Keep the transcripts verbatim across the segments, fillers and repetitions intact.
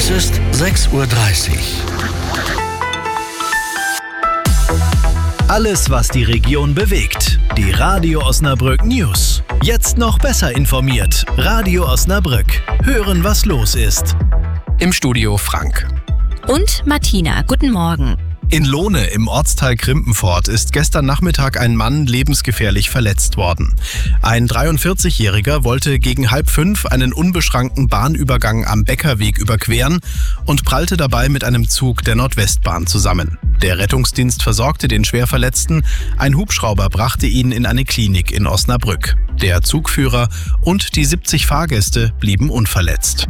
Es ist sechs Uhr dreißig. Alles, was die Region bewegt. Die Radio Osnabrück News. Jetzt noch besser informiert. Radio Osnabrück. Hören, was los ist. Im Studio Frank. Und Martina. Guten Morgen. In Lohne im Ortsteil Krimpenfort ist gestern Nachmittag ein Mann lebensgefährlich verletzt worden. Ein dreiundvierzigjähriger wollte gegen halb fünf einen unbeschrankten Bahnübergang am Bäckerweg überqueren und prallte dabei mit einem Zug der Nordwestbahn zusammen. Der Rettungsdienst versorgte den Schwerverletzten, ein Hubschrauber brachte ihn in eine Klinik in Osnabrück. Der Zugführer und die siebzig Fahrgäste blieben unverletzt.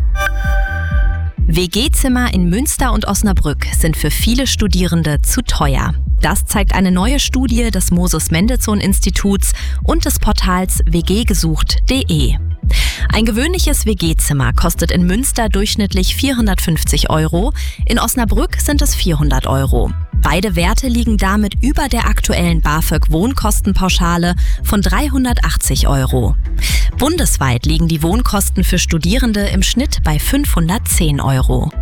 W G-Zimmer in Münster und Osnabrück sind für viele Studierende zu teuer. Das zeigt eine neue Studie des Moses-Mendelssohn-Instituts und des Portals w g gesucht punkt d e. Ein gewöhnliches W G-Zimmer kostet in Münster durchschnittlich vierhundertfünfzig Euro, in Osnabrück sind es vierhundert Euro. Beide Werte liegen damit über der aktuellen BAföG-Wohnkostenpauschale von dreihundertachtzig Euro. Bundesweit liegen die Wohnkosten für Studierende im Schnitt bei fünfhundertzehn Euro.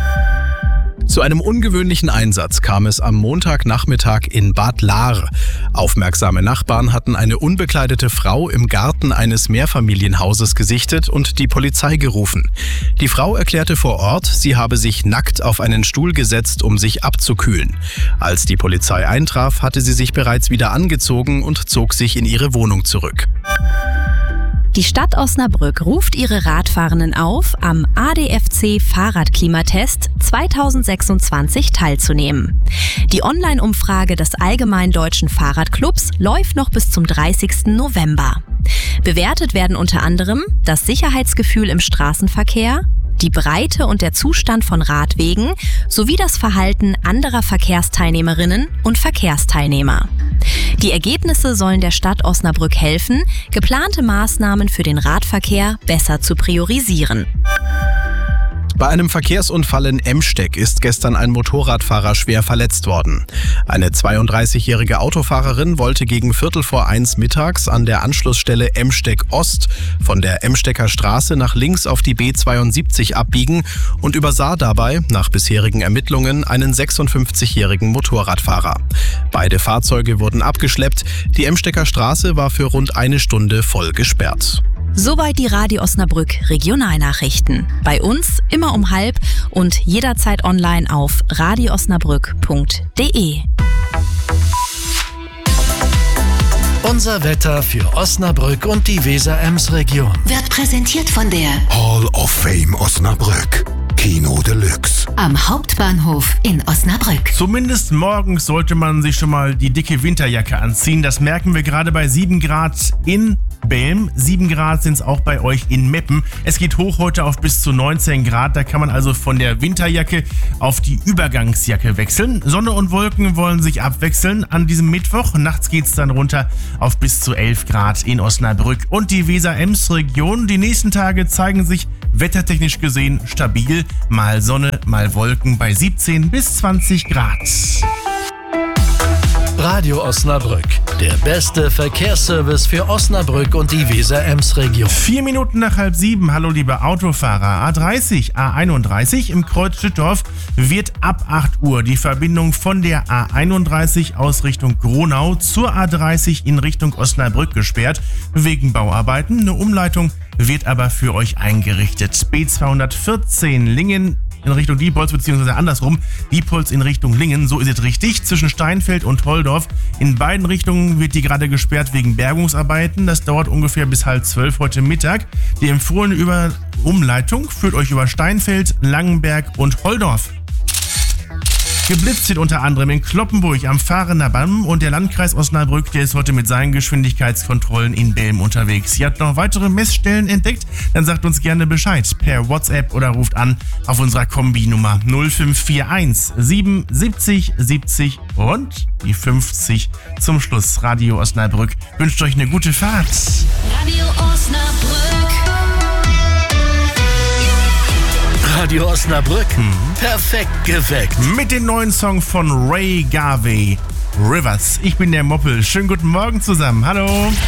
Zu einem ungewöhnlichen Einsatz kam es am Montagnachmittag in Bad Lahr. Aufmerksame Nachbarn hatten eine unbekleidete Frau im Garten eines Mehrfamilienhauses gesichtet und die Polizei gerufen. Die Frau erklärte vor Ort, sie habe sich nackt auf einen Stuhl gesetzt, um sich abzukühlen. Als die Polizei eintraf, hatte sie sich bereits wieder angezogen und zog sich in ihre Wohnung zurück. Die Stadt Osnabrück ruft ihre Radfahrenden auf, am A D F C-Fahrradklimatest zweitausendsechsundzwanzig teilzunehmen. Die Online-Umfrage des Allgemeinen Deutschen Fahrradclubs läuft noch bis zum dreißigsten November. Bewertet werden unter anderem das Sicherheitsgefühl im Straßenverkehr, die Breite und der Zustand von Radwegen sowie das Verhalten anderer Verkehrsteilnehmerinnen und Verkehrsteilnehmer. Die Ergebnisse sollen der Stadt Osnabrück helfen, geplante Maßnahmen für den Radverkehr besser zu priorisieren. Bei einem Verkehrsunfall in Emsteck ist gestern ein Motorradfahrer schwer verletzt worden. Eine zweiunddreißigjährige Autofahrerin wollte gegen Viertel vor eins mittags an der Anschlussstelle Emsteck Ost von der Emstecker Straße nach links auf die B zweiundsiebzig abbiegen und übersah dabei, nach bisherigen Ermittlungen, einen sechsundfünfzigjährigen Motorradfahrer. Beide Fahrzeuge wurden abgeschleppt. Die Emstecker Straße war für rund eine Stunde voll gesperrt. Soweit die Radio Osnabrück Regionalnachrichten. Bei uns immer um halb und jederzeit online auf radio osnabrück punkt d e. Unser Wetter für Osnabrück und die Weser-Ems-Region Wird präsentiert von der Hall of Fame Osnabrück. Kino Deluxe. Am Hauptbahnhof in Osnabrück. Zumindest morgens sollte man sich schon mal die dicke Winterjacke anziehen. Das merken wir gerade bei sieben Grad in Belm. sieben Grad sind es auch bei euch in Meppen. Es geht hoch heute auf bis zu neunzehn Grad. Da kann man also von der Winterjacke auf die Übergangsjacke wechseln. Sonne und Wolken wollen sich abwechseln an diesem Mittwoch. Nachts geht es dann runter auf bis zu elf Grad in Osnabrück und die Weser-Ems-Region. Die nächsten Tage zeigen sich wettertechnisch gesehen stabil. Mal Sonne, mal Wolken bei siebzehn bis zwanzig Grad. Radio Osnabrück, der beste Verkehrsservice für Osnabrück und die Weser-Ems-Region. Vier Minuten nach halb sieben. Hallo liebe Autofahrer. A dreißig, A einunddreißig im Kreuz Schüttorf wird ab acht Uhr die Verbindung von der A einunddreißig aus Richtung Gronau zur A dreißig in Richtung Osnabrück gesperrt wegen Bauarbeiten. Eine Umleitung wird aber für euch eingerichtet. B zweihundertvierzehn Lingen in Richtung Diepholz, beziehungsweise andersrum, Diepholz in Richtung Lingen, so ist es richtig, zwischen Steinfeld und Holdorf. In beiden Richtungen wird die gerade gesperrt wegen Bergungsarbeiten. Das dauert ungefähr bis halb zwölf heute Mittag. Die empfohlene über Umleitung führt euch über Steinfeld, Langenberg und Holdorf. Geblitzt wird unter anderem in Kloppenburg am Fahrener Damm und der Landkreis Osnabrück, der ist heute mit seinen Geschwindigkeitskontrollen in Belm unterwegs. Ihr habt noch weitere Messstellen entdeckt? Dann sagt uns gerne Bescheid per WhatsApp oder ruft an auf unserer Kombi-Nummer null fünf vier eins sieben siebzig siebzig und die fünfzig zum Schluss. Radio Osnabrück wünscht euch eine gute Fahrt. Radio Osnabrück. Radio Osnabrück, perfekt geweckt. Mit dem neuen Song von Ray Garvey, Rivers. Ich bin der Moppel. Schönen guten Morgen zusammen. Hallo.